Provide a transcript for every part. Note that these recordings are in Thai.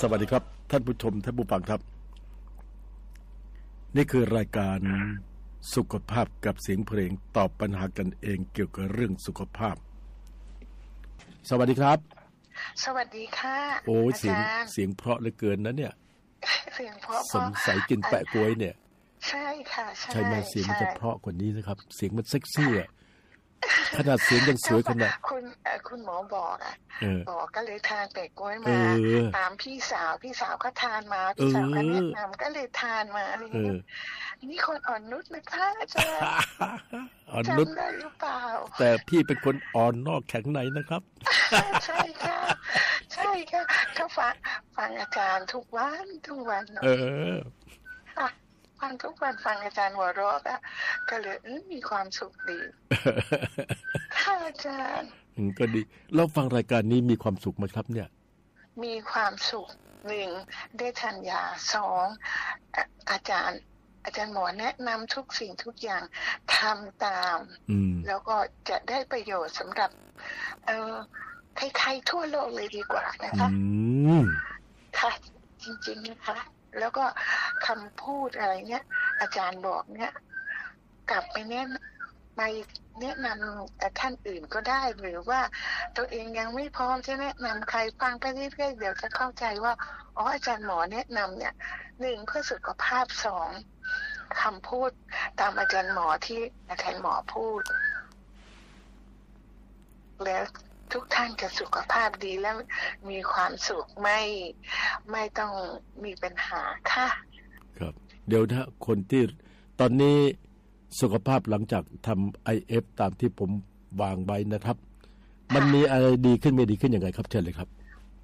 สวัสดีครับท่านผู้ชมท่านผู้ฟังครับนี่คือรายการสุขภาพกับเสียงเพลงตอบปัญหากันเองเกี่ยวกับเรื่องสุขภาพสวัสดีครับสวัสดีค่ะโอ้เสียงเพราะเหลือเกินนะเนี่ยเสียงเพราะสงสัยกินแปะกล้วยเนี่ยใช่ค่ะใช่ไหมเสียงมันจะเพราะกว่านี้นะครับเสียงมันเซ็กซี่อ่ะขนาดเสียงยังสวยขนาดคุณหมอบอกบอกก็เลยทานแปะกล้วยมาตามพี่สาวก็ทานมาพี่สาวก็แนะนำก็เลยทานมาอะไรอย่างเงี้ยนี่คนอ่อนนุชนะคะอาจารย์อ่อนนุชได้หรือเปล่าแต่พี่เป็นคนอ่อนนอกแข็งในนะครับใช่ค่ะใช่ค่ะก็ฟังอาจารย์ทุกวันฟังทุกวันฟังอาจารย์หัวเราะก็เลยมีความสุขดีค่ะอาจารย์ก็ดีเราฟังรายการนี้มีความสุขไหมครับเนี่ยมีความสุข1ได้ทานยา2อาจารย์หมอแนะนำทุกสิ่งทุกอย่างทำตามแล้วก็จะได้ประโยชน์สำหรับใครๆทั่วโลกเลยดีกว่านะคะค่ะจริงๆนะคะแล้วก็คำพูดอะไรเนี้ยอาจารย์บอกเนี้ยกลับไปแนะนำท่านอื่นก็ได้หรือว่าตัวเองยังไม่พร้อมจะแนะนำใครฟังไปเรื่อยๆเดี๋ยวจะเข้าใจว่าอาจารย์หมอแนะนำเนี่ย1เพื่อสุขภาพ2คำพูดตามอาจารย์หมอที่อาจารย์หมอพูดแล้วทุกท่านจะสุขภาพดีและมีความสุขไม่ต้องมีปัญหาค่ะครับเดี๋ยวถ้าคนที่ตอนนี้สุขภาพหลังจากทำ IF ตามที่ผมวางไว้นะครับมันมีอะไรดีขึ้นไม่ดีขึ้นยังไงครับเชิญเลยครับ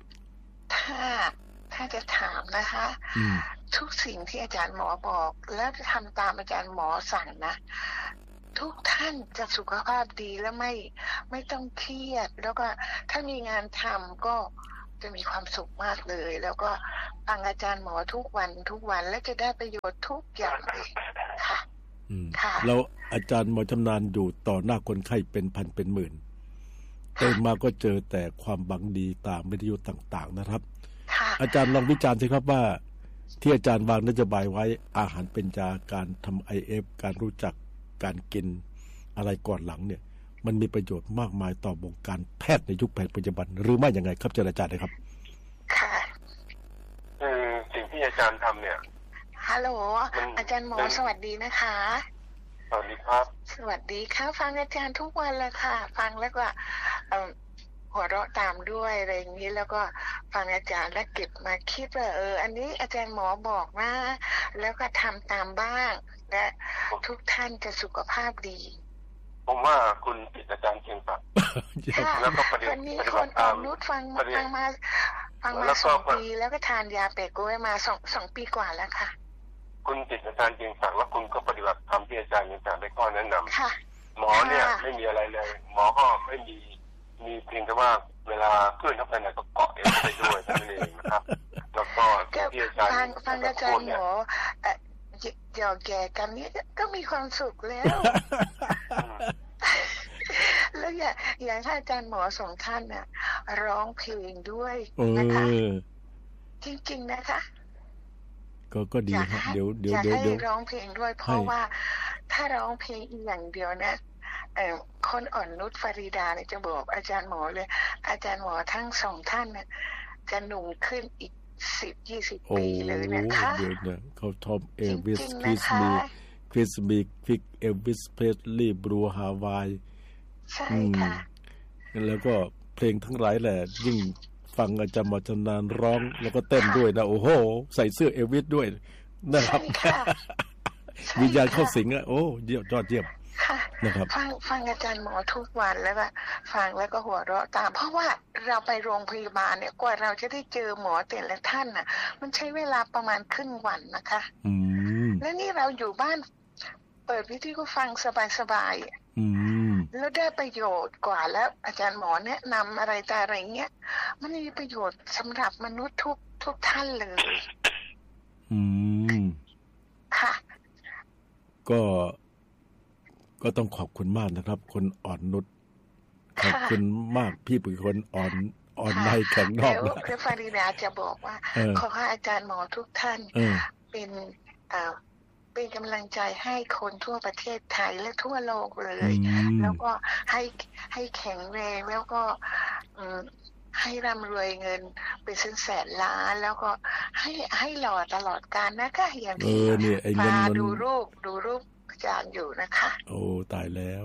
ถ้าจะถามนะคะทุกสิ่งที่อาจารย์หมอบอกแล้วทำตามอาจารย์หมอสั่งนะทุกท่านจะสุขภาพดีและไม่ต้องเครียดแล้วก็ถ้ามีงานทำก็จะมีความสุขมากเลยแล้วก็ฟังอาจารย์หมอทุกวันและจะได้ประโยชน์ทุกอย่างเลยค่ะแล้วอาจารย์หมอชำนาญอยู่ต่อหน้าคนไข้เป็นพันเป็นหมื่นตื่นมาก็เจอแต่ความบังดีตามวิทยุต่างๆนะครับอาจารย์ลองวิจารณ์สิครับว่าที่อาจารย์วางนโยบายไว้อาหารเป็นยาการทำ IF การรู้จักการกินอะไรก่อนหลังเนี่ยมันมีประโยชน์มากมายต่อวงการแพทย์ในยุคปัจจุบันหรือไม่ยังไงครับอาจารย์นะครับค่ะสิ่งที่อาจารย์ทำเนี่ยฮัลโหลอาจารย์หมอสวัสดีนะคะสวัสดีครับสวัสดีค่ะฟังอาจารย์ทุกวันเลยค่ะฟังแล้วก็หัวเราะตามด้วยอะไรอย่างนี้แล้วก็ฟังอาจารย์แล้วเก็บมาคิดว่าอันนี้อาจารย์หมอบอกนะแล้วก็ทำตามบ้างและทุกท่านจะสุขภาพดีผมว่าคุณติดอาจารย์เชียงศักดิ์แล้วก็วันนี้คนอ่อนนุชฟังมา2 ปีแล้วก็ทานยาเปโก้มา2 ปีกว่าแล้วค่ะคุณติดอาจารย์เชียงศักดิ์แล้วคุณก็ปฏิบัติตามที่อาจารย์ได้ข้อแนะนำหมอเนี่ยไม่มีอะไรเลยหมอก็ไม่มีเพียงแต่ว่าเวลาเพื่อนเข้าไปไหนก็เกาะเอวไปด้วยนั่นเองนะครับแล้วก็ที่อาจารย์ฟังอาจารย์หมอหยอกแก่กันนี้ก็มีความสุขแล้วแล้วอยากให้อาจารย์หมอ2 ท่านน่ะร้องเพลงด้วยนะคะจริงๆนะคะก็ดีฮะเดี๋ยวให้ร้องเพลงด้วยเพราะว่าถ้าร้องเพลงอย่างเดียวนะคนอ่อนนุชฟาริดาเนี่ยจะบอกอาจารย์หมอเลยอาจารย์หมอทั้ง2 ท่านเนี่ยจะหนุ่มขึ้นอีก10-20 ปีเลยนะคะเดี๋ยวนะเขาทอมเอลวิสคริสมีฟิกเอลวิสเพรสลีย์บรูฮาวายใช่ค่ะแล้วก็เพลงทั้งหลายแหละยิ่งฟังอาจารย์หมอชำนาญร้องแล้วก็เต้นด้วยนะโอ้โหใส่เสื้อเอลวิสด้วยนะครับวิญญาณเข้าสิงอ่ะโอ้เยี่ยมยอดเยี่ยมนะครับฟังอาจารย์หมอทุกวันแล้วก็ฟังแล้วก็หัวเราะตามเพราะว่าเราไปโรงพยาบาลเนี่ยกว่าเราจะได้เจอหมอแต่ละท่านน่ะมันใช้เวลาประมาณครึ่งวันนะคะแล้วนี่เราอยู่บ้านเปิดวิทยุฟังสบายๆแล้วได้ประโยชน์กว่าแล้วอาจารย์หมอแนะนำอะไรแต่อะไรเงี้ยมันมีประโยชน์สำหรับมนุษย์ทุกท่านเลยค่ะก็ต้องขอบคุณมากนะครับคนอ่อนนุชขอบคุณมากพี่เป็นคนอ่อ่อนในแข็งนอกแล้วพระฟาริดาจะบอกว่าขอให้อาจารย์หมอทุกท่านเป็นกำลังใจให้คนทั่วประเทศไทยและทั่วโลกเลยแล้วก็ให้แข็งแรงแล้วก็ให้ร่ำรวยเงินเป็นแสนล้านแล้วก็ให้หล่อตลอดกาลนะคะอย่างที่ฟ้าดูรูปอาจารย์อยู่นะคะโอ้ตายแล้ว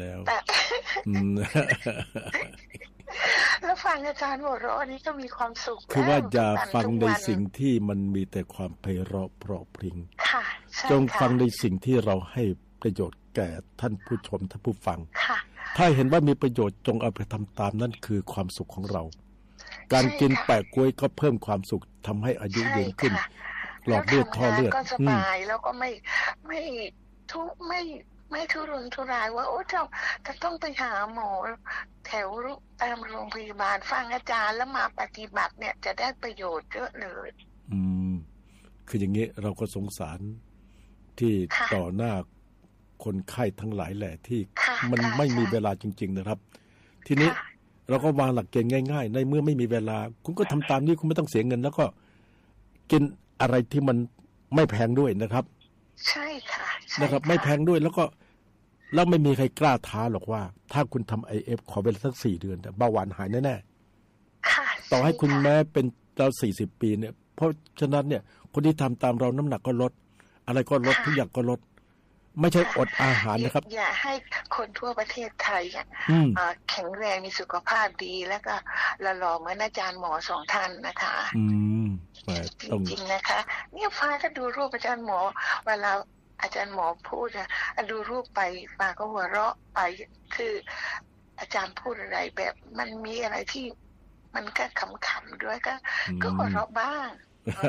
แล้วฟังอาจารย์หัวเราะนี้ก็มีความสุขคือว่าอย่าฟังในสิ่งที่มันมีแต่ความไพเราะเพราะพริ้งจงฟังในสิ่งที่เราให้ประโยชน์แก่ท่านผู้ชมท่านผู้ฟังถ้าเห็นว่ามีประโยชน์จงเอาไปทำตามนั่นคือความสุขของเราการกินแปะกล้วยก็เพิ่มความสุขทำให้อายุยืนขึ้นหลอดเลือดท่อเลือดก็สบายแล้วก็ไม่ทุกข์ไม่ทุรนทุรายว่าโอ้เจ้าจะต้องไปหาหมอแถวตามโรงพยาบาลฟังอาจารย์แล้วมาปฏิบัติเนี่ยจะได้ประโยชน์เยอะเลยคืออย่างนี้เราก็สงสารที่ต่อหน้าคนไข้ทั้งหลายแหละที่มันไม่มีเวลาจริงๆนะครับทีนี้เราก็วางหลักเกณฑ์ง่ายๆในเมื่อไม่มีเวลาคุณก็ทำตามนี้คุณไม่ต้องเสียเงินแล้วก็กินอะไรที่มันไม่แพงด้วยนะครับใช่ค่ะนะครับไม่แพงด้วยแล้วไม่มีใครกล้าท้าหรอกว่าถ้าคุณทำ IF ขอเวลาสัก4 เดือนเบาหวานหายแน่ๆต่อให้คุณแม้เป็นเรา40 ปีเนี่ยเพราะฉะนั้นเนี่ยคนที่ทำตามเราน้ำหนักก็ลดอะไรก็ลดทุกอย่างก็ลดไม่ใช่อดอาหารนะครับอย่าให้คนทั่วประเทศไทยแข็งแรงมีสุขภาพดีแล้วก็หล่อเหมือนอาจารย์หมอ2 ท่านนะคะจริงๆนะคะเนี่ยฟ้าก็ดูรูปอาจารย์หมอเวลาอาจารย์หมอพูดดูรูปไปฟ้าก็หัวเราะไปคืออาจารย์พูดอะไรแบบมันมีอะไรที่มันก็ขำๆด้วยก็หัวเราะบ้าง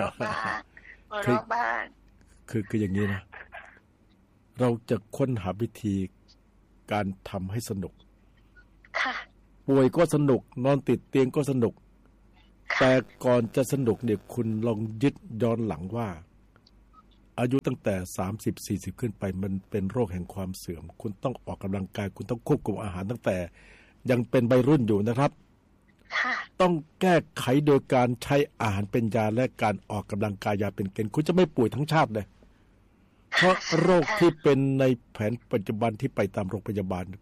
คืออย่างนี้นะเราจะค้นหาวิธีการทำให้สนุกป่วยก็สนุกนอนติดเตียงก็สนุกแต่ก่อนจะสนุกเนี่ยคุณลองยึดย้อนหลังว่าอายุตั้งแต่30-40ขึ้นไปมันเป็นโรคแห่งความเสื่อมคุณต้องออกกำลังกายคุณต้องควบคุมอาหารตั้งแต่ยังเป็นวัยรุ่นอยู่นะครับต้องแก้ไขโดยการใช้อาหารเป็นยาและการออกกำลังกายยาเป็นเกณฑ์คุณจะไม่ป่วยทั้งชาติเลยเพราะโรคที่เป็นในแผนปัจจุบันที่ไปตามโรงพยาบาล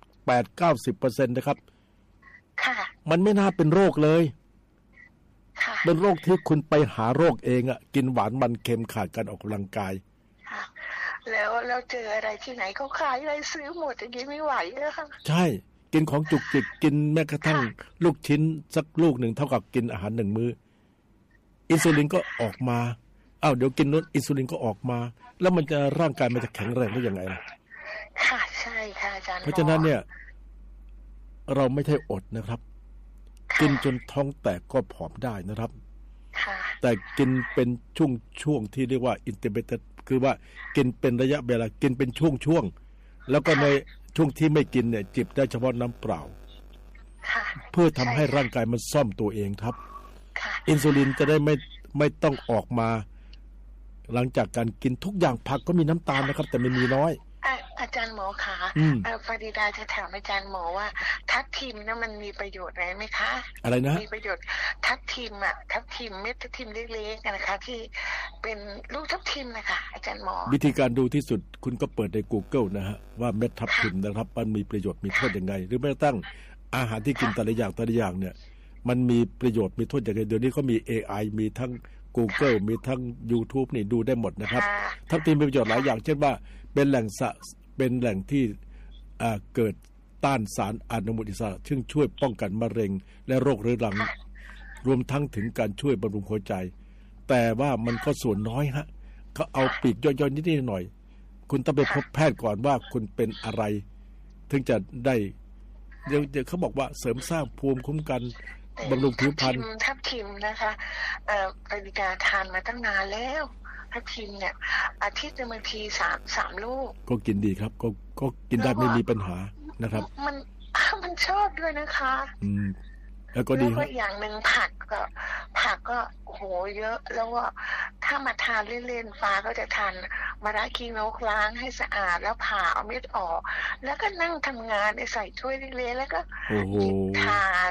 8-90% นะครับมันไม่น่าเป็นโรคเลยเป็นโรคที่คุณไปหาโรคเองกินหวานมันเค็มขาดการออกกำลังกายแล้วเจออะไรที่ไหนเขาขายอะไรซื้อหมดอย่างนี้ไม่ไหวเลยค่ะใช่กินของจุกจิกกินแม้กระทั่งลูกชิ้นสักลูกหนึ่งเท่ากับกินอาหาร1 มื้ออินซูลินก็ออกมาเดี๋ยวกินนู้นอินซูลินก็ออกมาแล้วมันจะร่างกายมันจะแข็งแรงได้ยังไงล่ะค่ะใช่ค่ะอาจารย์เพราะฉะนั้นเนี่ยเราไม่ใช่อดนะครับกินจนท้องแตกก็ผอมได้นะครับแต่กินเป็นช่วงที่เรียกว่าอินเตอร์เมเทดคือว่ากินเป็นระยะเวลากินเป็นช่วงแล้วก็ในช่วงที่ไม่กินเนี่ยจิบได้เฉพาะน้ำเปล่าเพื่อทำให้ร่างกายมันซ่อมตัวเองครับอินซูลินจะได้ไม่ต้องออกมาหลังจากการกินทุกอย่างผักก็มีน้ำตาลนะครับแต่ไม่มีน้อยอาจารย์หมอคะฟาริดาจะถามอาจารย์หมอว่าทับทิมนะมันมีประโยชน์อะไรไหมคะอะไรนะมีประโยชน์ทับทิมทับทิมเม็ดทับทิมเล็กๆนะคะที่เป็นลูกทับทิมนะคะอาจารย์หมอวิธีการดูที่สุดคุณก็เปิดใน Google นะฮะว่าเม็ดทับทิมนะครับมันมีประโยชน์มีโทษยังไงหรือแม้กระทั่งอาหารที่กินแต่ละอย่างเนี่ยมันมีประโยชน์มีโทษยังไงเดี๋ยวนี้ก็มี AI มีทั้ง Google มีทั้ง YouTube นี่ดูได้หมดนะครับทับทิมมีประโยชน์หลายอย่างเช่นว่าเป็นแหล่งที่เกิดต้านสารอนุมูลอิสระซึ่งช่วยป้องกันมะเร็งและโรคเรื้อรังรวมทั้งถึงการช่วยบำรุงหัวใจแต่ว่ามันก็ส่วนน้อยฮะเขาเอาปีกย่อยๆนิดๆหน่อยคุณต้องไปพบแพทย์ก่อนว่าคุณเป็นอะไรถึงจะได้เดี๋ยวเขาบอกว่าเสริมสร้างภูมิคุ้มกันบำรุงผิวพรรณทับทิมนะคะปริการทานมาตั้งนานแล้วทับทิมเนี่ยอาทิตย์นึงบางที3 ลูกก็กินดีครับก็กินได้ไม่มีปัญหานะครับมันชอบด้วยนะคะแล้วก็ดีแล้วก็อย่างนึงผักก็โอ้โหเยอะแล้วก็ถ้ามาทานเล่นๆฟ้าก็จะทานมะระขี้นกล้างให้สะอาดแล้วผ่าเอาเม็ดออกแล้วก็นั่งทำงานใส่ถ้วยเล็กๆแล้วก็หยิบทาน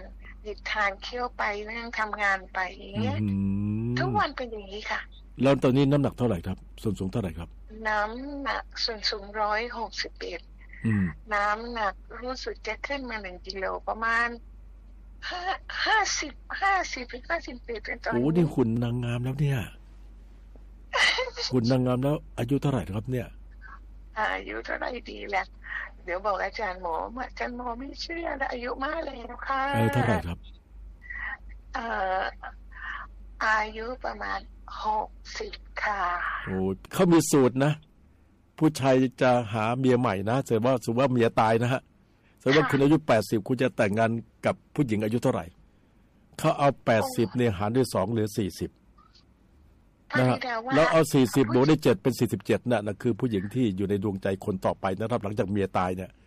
หยุดทานเคี้ยวไปนั่งทำงานไปอย่างเงี้ยทุกวันเป็นอย่างนี้ค่ะแล้วตอนนี้น้ำหนักเท่าไหร่ครับส่วนสูงเท่าไหร่ครับน้ำหนักส่วนสูง161น้ำหนักรู้สึกจะขึ้นมา1 กิโลประมาณ50 ถึง 51เป็นตอนนี้โอ้นี่คุณนางงามแล้วเนี่ยคุณนางงามแล้วอายุเท่าไหร่ครับเนี่ยอายุเท่าไหร่ดีแหละเดี๋ยวบอกอาจารย์หมอไม่เชื่อแล้วอายุมากเลยนะคะเท่าไหร่ครับอายุประมาณ60ค่ะโอ้เขามีสูตรนะผู้ชายจะหาเมียใหม่นะแต่ว่าสมมติว่าเมียตายนะฮะสมมติว่าคุณอายุ80คุณจะแต่งงานกับผู้หญิงอายุเท่าไหร่เขาเอา80เนี่ยหารด้วย2เหลือ40นะฮะแล้วเอา40บวกได้7เป็น47น่ะคือผู้หญิงที่อยู่ในดวงใจคนต่อไปนะครับหลังจากเมียตายเนี่ย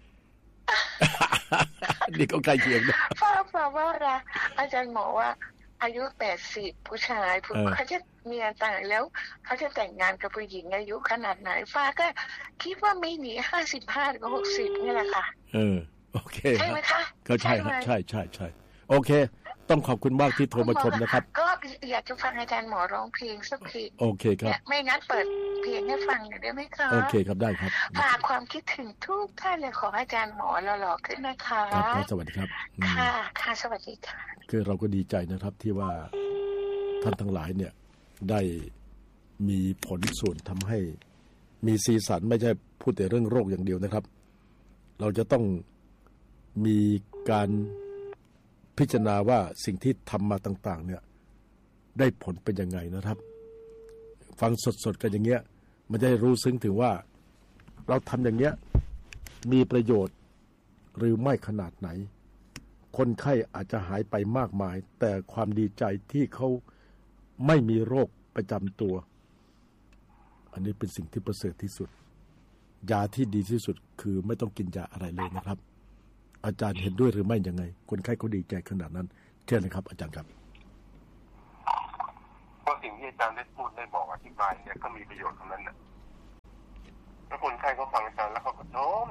นี่ก็ใกล้เคียงนะฟังว่าอาจารย์หมอว่าอายุ80ผู้ชายเขาจะเมียตายแล้วเขาจะแต่งงานกับผู้หญิงอายุขนาดไหนฟ้าก็คิดว่าไม่หนี55 หรือ 60นี่แหละค่ะโอเคใช่ไหมคะก็ใช่ใช่โอเคต้องขอบคุณมากที่โทรมาชมนะครับก็อยากจะฟังอาจารย์หมอร้องเพลงสักเพลงโอเคครับไม่งั้นเปิดเพลงให้ฟังหน่อยได้ไหมคะโอเคครับได้ครับฝากความคิดถึงทุกท่านเลยขออาจารย์หมอหล่อๆขึ้นนะคะครับสวัสดีครับค่ะสวัสดีค่ะคือเราก็ดีใจนะครับที่ว่าท่านทั้งหลายเนี่ยได้มีผลส่วนทำให้มีสีสันไม่ใช่พูดแต่เรื่องโรคอย่างเดียวนะครับเราจะต้องมีการพิจารณาว่าสิ่งที่ทำมาต่างๆเนี่ยได้ผลเป็นยังไงนะครับฟังสดๆกันอย่างเงี้ยมันจะได้รู้ซึ้งถึงว่าเราทำอย่างเงี้ยมีประโยชน์หรือไม่ขนาดไหนคนไข้อาจจะหายไปมากมายแต่ความดีใจที่เขาไม่มีโรคประจำตัวอันนี้เป็นสิ่งที่ประเสริฐที่สุดยาที่ดีที่สุดคือไม่ต้องกินยาอะไรเลยนะครับอาจารย์เห็นด้วยหรือไม่ยังไงคนไข้เขาดีใจขนาดนั้นเช่นเลยครับอาจารย์ครับเพราะสิ่งที่อาจารย์ได้พูดได้บอกอธิบายเนี่ยก็มีประโยชน์ทั้งนั้นนะแล้วคนไข้เขาฟังอาจารย์แล้วเขาก็ชม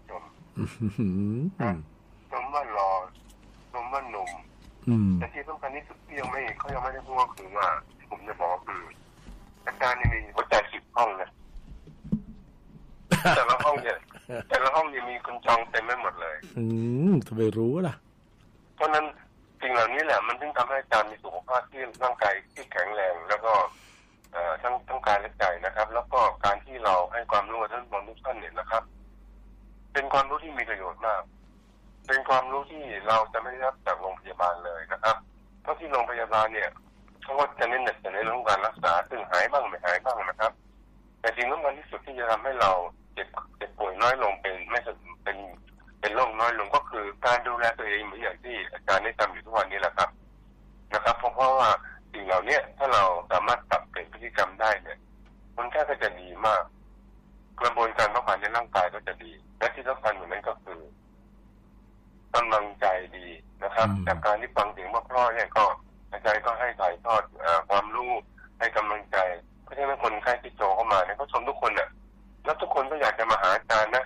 ว่าหล่อชมว่าหนุ่มแต่ที่สำคัญที่สุดที่เขายังไม่ได้พูดก็คือว่าผมจะบอกคืออาจารย์นี่มีหัวใจ10 ห้องนะแต่ละห้องเนี่ยมีคนจองเต็มไปหมดเลยทำไมรู้ล่ะเพราะนั้นสิ่งเหล่านี้แหละมันถึงทำให้อาจารย์มีสุขภาพที่ร่างกายที่แข็งแรงแล้วก็ทั้งกายและใจนะครับแล้วก็การที่เราให้ความรู้กับท่านทุกท่านเนี่ยนะครับเป็นความรู้ที่มีประโยชน์มากเป็นความรู้ที่เราจะไม่ได้รับจากโรงพยาบาลเลยนะครับเพราะที่โรงพยาบาลเนี่ยเขาก็จะเน้นในเรื่องการรักษาซึ่งหายบ้างไม่หายบ้างนะครับแต่สิ่งสำคัญที่สุดที่จะทำให้เราเจ็บป่วยน้อยลงเป็นโรคน้อยลงก็คือการดูแลตัวเองเหมือนอย่างที่อาจารย์ได้ทำอยู่ทุกวันนี้แหละครับนะครับเพราะว่าสิ่งเหล่านี้ถ้าเราสามารถปรับเปลี่ยนพฤติกรรมได้เนี่ยคนแค่ก็จะดีมากกระบวนการพัฒนาในร่างกายก็จะดีและที่สำคัญอยู่นั้นก็คือกำลังใจดีนะครับจากการที่ฟังเสียงเพราะเนี่ยก็อาจารย์ก็ให้ถ่ายทอดความรู้ให้กำลังใจเพราะฉะนั้นคนไข้ที่โจเข้ามาเนี่ยเขาชมทุกคนน่ะแล้วทุกคนก็อยากจะมาหาอาจารย์นะ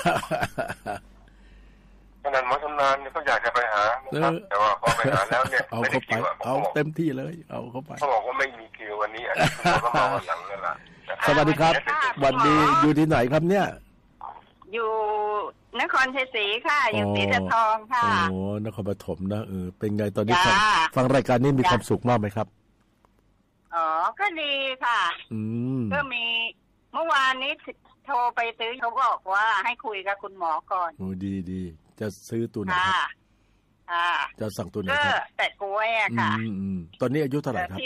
ขนาดหมอชำนาญเนี่ยก็อยากจะไปหานะครับแต่ว่าพอไปหาแล้วเนี่ยเอาเข้าไปเอาเต็มที่เลยเอาเข้าไปเขาบอกว่าไม่มีคิววันนี้อาจารย์ก็มาวันหลังเลยล่ะสวัสดีครับวันนี้อยู่ที่ไหนครับเนี่ยอยู่นครชัยศรีค่ะอยู่ศรีสะทองค่ะโอ้นครปฐมนะเป็นไงตอนนี้ฟังรายการนี้มีความสุขมากไหมครับอ๋อก็ดีค่ะก็มีเมื่อวานนี้โทรไปซื้อเขาบอกว่าให้คุยกับคุณหมอก่อนโอ้ดีจะซื้อตัวไหนครับจะสั่งตัวไหนครับแต่กล้วยอะค่ะตอนนี้อายุเท่าไหร่ครับ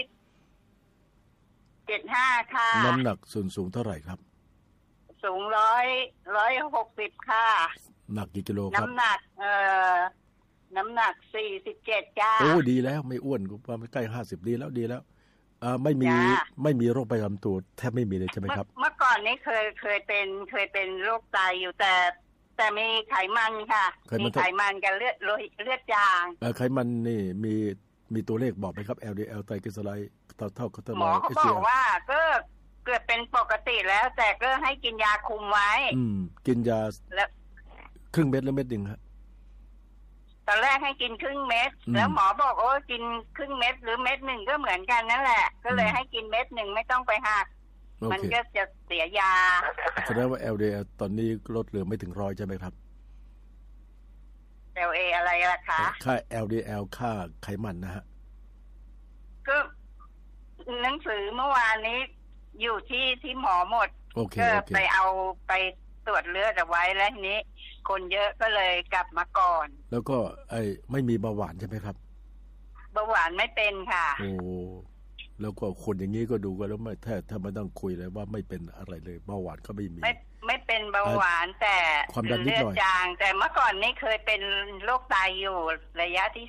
75ค่ะน้ำหนักส่วนสูงเท่าไหร่ครับสูง160ค่ะหนักกี่กิโลครับน้ำหนัก47จ้าโอ้ดีแล้วไม่อ้วนก็ประมาณใกล้50ดีแล้วไม่มีโรคประจำตัวแทบไม่มีเลยใช่ไหมครับเมื่อก่อนนี้เคยเป็นโรคไตอยู่แต่มีไขมันค่ะมีไขมันกับเลือดจางไขมันนี่มีตัวเลขบอกไหมครับ LDL ไตรกลีเซอไรด์เท่าคอเลสเตอรอลหมอเขาบอกว่าก็เกิดเป็นปกติแล้วแต่ก็ให้กินยาคุมไว้กินยาแล้วครึ่งเม็ดหรือเม็ดนึงฮะตอนแรกให้กินครึ่งเม็ดแล้วหมอบอกโอ้กินครึ่งเม็ดหรือเม็ดหนึ่งก็เหมือนกันนั่นแหละก็เลยให้กินเม็ดหนึ่งไม่ต้องไปหักมันก็จะเสียยาแสดงว่า LDL ตอนนี้ลดเหลือไม่ถึง100ใช่ไหมครับ LA อะไรล่ะคะค่า LDL ค่าไขมันนะฮะก็หนังสือเมื่อวานนี้อยู่ที่หมอหมดก็ไปเอาไปตรวจเลือดเอาไว้แล้วทีนี้คนเยอะก็เลยกลับมาก่อนแล้วก็ไม่มีเบาหวานใช่ไหมครับเบาหวานไม่เป็นค่ะโอ้แล้วก็คนอย่างนี้ก็ดูกันแล้วไม่ถ้าไม่ต้องคุยเลยว่าไม่เป็นอะไรเลยเบาหวานก็ไม่มีไม่เป็นเบาหวานแต่เลือดจางแต่เมื่อก่อนนี้เคยเป็นโรคไตอยู่ระยะที่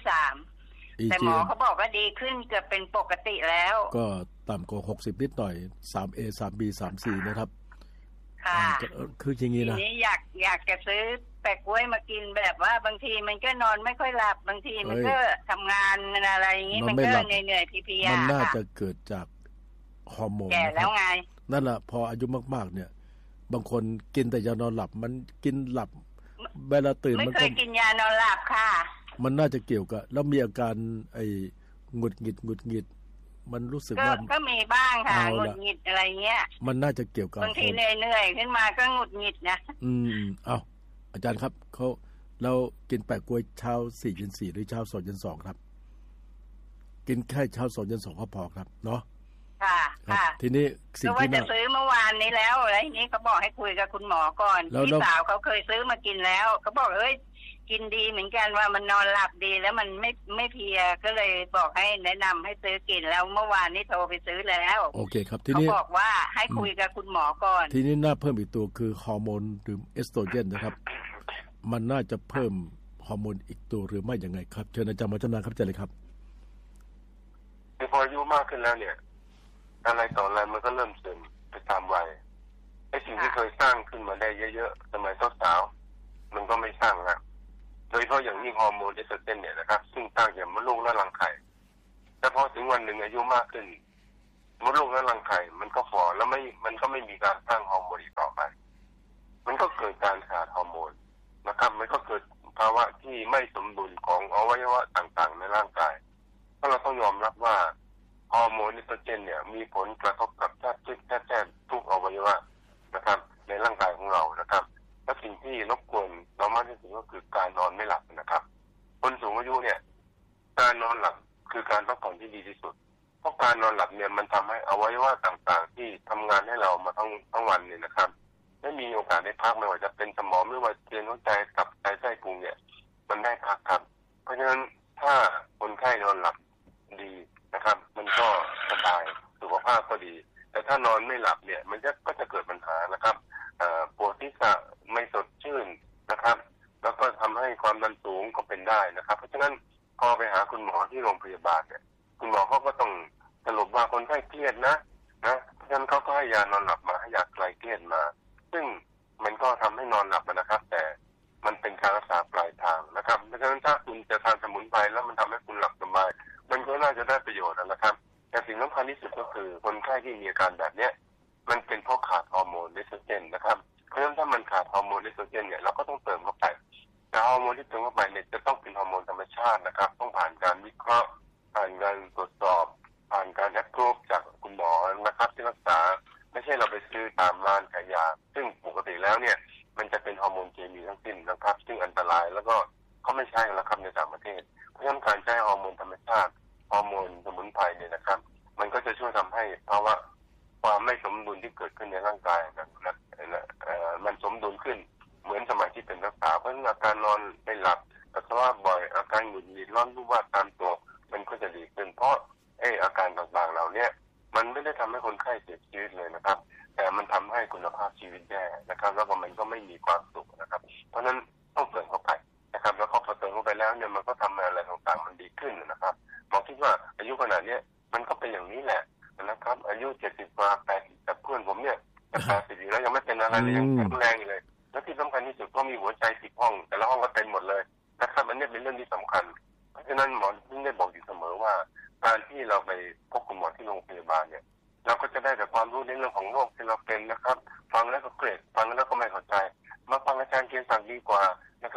3แต่หมอเขาบอกว่าดีขึ้นเกือบเป็นปกติแล้วก็ต่ำกว่า60นิดหน่อย 3A 3B 3C นะครับค่ะคืออย่างนี้นะทีนี้อยากจะซื้อแปะกล้วยมากินแบบว่าบางทีมันก็นอนไม่ค่อยหลับบางทีมันก็ทำงานอะไรอย่างนี้มันก็เหนื่อยๆเพลียๆมันน่าจะเกิดจากฮอร์โมนแก่แล้วไงนั่นแหละพออายุมากๆเนี่ยบางคนกินแต่ยานอนหลับมันกินหลับเวลาตื่นมันไม่เคยกินยานอนหลับค่ะมันน่าจะเกี่ยวกับแล้วมีอาการหงุดหงิดมันรู้สึกว่าก็มีบ้างค่ะหงุดหงิดอะไรเงี้ยมันน่าจะเกี่ยวกับบางทีเหนื่อยขึ้นมาก็หงุดหงิดนะเอาอาจารย์ครับเรากินแปะกล้วยเช้า4 เย็น 4หรือเช้า2 เย็น 2ครับกินแค่เช้า2 เย็น 2ก็พอครับเนาะค่ะทีนี้สิ่งที่จะซื้อเมื่อวานนี้แล้วอะไรทีนี้เขาบอกให้คุยกับคุณหมอก่อนพี่สาวเขาเคยซื้อมากินแล้วเขาบอกกินดีเหมือนกันว่ามันนอนหลับดีแล้วมันไม่เพลียก็เลยบอกให้แนะนำให้ซื้อกินแล้วเมื่อวานนี้โทรไปซื้อแล้วโอเคครับทีนี้เขาบอกว่าให้คุยกับคุณหมอก่อนทีนี้น่าเพิ่มอีกตัวคือฮอร์โมนหรือเอสโตรเจนนะครับมันน่าจะเพิ่มฮอร์โมนอีกตัวหรือไม่ยังไงครับเชิญอาจารย์มาชำนาญครับเชิญเลยครับพออายุมากขึ้นแล้วเนี่ยอะไรต่ออะไรมันก็เริ่มเสื่อมไปตามวัยไอ้สิ่งที่เคยสร้างขึ้นมาได้เยอะๆสมัยสาวๆมันก็ไม่สร้างแล้วโดยเฉพาะอย่างยิ่งฮอร์โมนเอสโตรเจนเนี่ยนะครับซึ่งสร้างอย่างมดลูกและรังไข่แต่พอถึงวันหนึ่งอายุมากขึ้นมดลูกและรังไข่มันก็ฝ่อแล้วมันก็ไม่มีการสร้างฮอร์โมนอีกต่อไปมันก็เกิดการขาดฮอร์โมนนะครับมันก็เกิดภาวะที่ไม่สมดุลของอวัยวะต่างๆในร่างกายเพราะเราต้องยอมรับว่าฮอร์โมนเอสโตรเจนเนี่ยมีผลกระทบกับแทบทุกอวัยวะนะครับในร่างกายของเรานะครับและสิ่งที่รบกวนเรามากที่สุดก็คือการนอนไม่หลับนะครับคนสูงอายุเนี่ยการนอนหลับคือการพักผ่อนที่ดีที่สุดเพราะการนอนหลับเนี่ยมันทำให้อวัยวะต่างๆที่ทำงานให้เรามาทั้งวันเนี่ยนะครับไม่มีโอกาสได้พักไม่ว่าจะเป็นสมองไม่ว่าเตียงหัวใจตับไตไส้พุงเนี่ยมันได้พักครับเพราะฉะนั้นถ้าคนไข้นอนหลับดีนะครับมันก็สบายสุขภาพก็ดีแต่ถ้านอนไม่หลับเนี่ยมันก็จะเกิดปัญหานะครับปวดศีรษะไม่สดชื่นนะครับแล้วก็ทำให้ความดันสูงก็เป็นได้นะครับเพราะฉะนั้นพอไปหาคุณหมอที่โรงพยาบาลเนี่ยคุณหมอเขาก็ต้องสรุปว่าคนไข้เครียดนะเพราะฉะนั้นเขาก็ให้ยานอนหลับมาให้ยาคลายเครียดมาซึ่งมันก็ทำให้นอนหลับนะครับแต่มันเป็นการรักษาปลายทางนะครับเพราะฉะนั้นถ้าคุณจะทานสมุนไพรแล้วมันทำให้คุณหลับสบายมันก็น่าจะได้ประโยชน์นะครับแต่สิ่งสำคัญที่สุดก็คือคนไข้ที่มีอาการแบบนี้มันเป็นเพราะขาดฮอร์โมนเอสโตรเจนนะครับเพราะฉะนั้นถ้ามันขาดฮอร์โมนเอสโตรเจนเนี่ยเราก็ต้องเติมเข้าไปแต่ฮอร์โมนที่เติมเข้าไปเนี่ยจะต้องเป็นฮอร์โมนธรรมชาตินะครับต้องผ่านการวิเคราะห์ผ่านการตรวจสอบผ่านการแอปพรูฟจากคุณหมอนะครับที่รักษาไม่ใช่เราไปซื้อตามร้านขายยาซึ่งปกติแล้วเนี่ยมันจะเป็นฮอร์โมนเคมีทั้งสิ้นนะครับซึ่งอันตรายแล้วก็เขาไม่ใช่แล้วครับในต่างประเทศเพราะฉะนั้นการใช้ฮอร์โมนธรรมชาติฮอร์โมนสมุนไพรเนี่ยนะครับมันก็จะช่วยทำให้ภาวะความไม่สมดุลที่เกิดขึ้นในร่างกายมันสมดุลขึ้นเหมือนสมัยที่เป็นรักษาเพราะฉะนั้นอาการนอนไม่หลับปัสสาวะบ่อยอาการหงุดหงิดร้อนรู้ว่าตามตัวมันก็จะดีขึ้นเพราะอาการต่างๆเหล่านี้มันไม่ได้ทำให้คนไข้เสียชีวิตเลยนะครับแต่มันทำให้คุณภาพชีวิตแย่นะครับแล้วก็มันก็ไม่มีความสุขนะครับเพราะฉะนั้นต้องเติมเข้าไปนะครับแล้วพอเติมเข้าไปแล้วเนี่ยมันก็ทำให้อะไรต่างๆมันดีขึ้นนะครับหมอคิดว่าอายุขนาดนี้มันก็เป็นอย่างนี้แหละนะครับอายุ70 กว่า 80แต่เพื่อนผมเนี่ยจะ80อยู่แล้วยังไม่เป็นอะไรเลยยังแข็งแรงอยู่เลยและที่สำคัญที่สุดก็มีหัวใจ10 ห้องแต่ละห้องก็เต็มหมดเลยนะครับอันนี้เป็นเรื่องที่สำคัญเพราะฉะนั้นหมอที่ได้บอกอยู่เสมอว่าการที่เราไปพบคุณหมอที่โรงพยาบาลเนี่ยเราก็จะได้แต่ความรู้ในเรื่องของโรคที่เราเป็นนะครับฟังแล้วก็เกลียดฟังแล้วก็ไม่เข้าใจมาฟังอาจารย์เกียรติศักดิ์ดีกว่านะครับ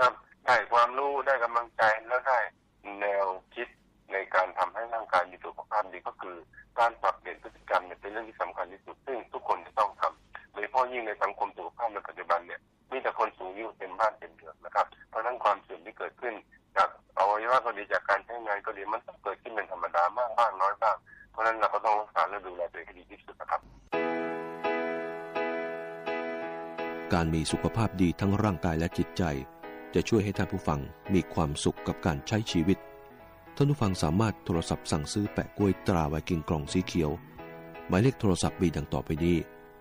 ได้ความรู้ได้กำลังใจแล้วได้แนวคิดในการทำให้ร่างกายมีสุขภาพดีก็คือการปรับเปลี่ยนพฤติกรรมเป็นเรื่องที่สำคัญที่สุดซึ่งทุกคนจะต้องทำโดยเฉพาะยิ่งในสังคมสุขภาพในปัจจุบันเนี่ยมีแต่คนสูงอายุเต็มบ้านเต็มเมืองนะครับเพราะนั้นความเสื่อมที่เกิดขึ้นจากอวัยวะก็ดีจากการใช้งานก็ดีมันต้องเกิดขึ้นเป็นธรรมดามากบ้างน้อยบ้างเพราะนั้นเราก็ต้องรักษาและดูแลตัวเองให้ดีที่สุดนะครับการมีสุขภาพดีทั้งร่างกายและจิตใจจะช่วยให้ท่านผู้ฟังมีความสุขกับการใช้ชีวิตท่านผู้ฟังสามารถโทรศัพท์สั่งซื้อแปะกล้วยตราไวกิ้งกล่องสีเขียวหมายเลขโทรศัพท์มีดังต่อไปนี้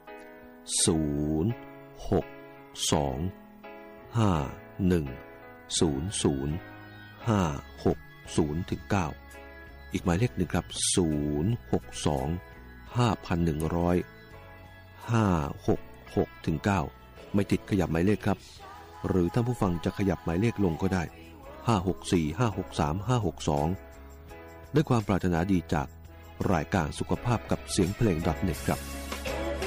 062-5100-560-9อีกหมายเลขหนึ่งครับ062-5100-566-9ไม่ติดขยับหมายเลขครับหรือท่านผู้ฟังจะขยับหมายเลขลงก็ได้564-563-562ด้วยความปรารถนาดีจากรายการสุขภาพกับเสียงเพลง.net ครับ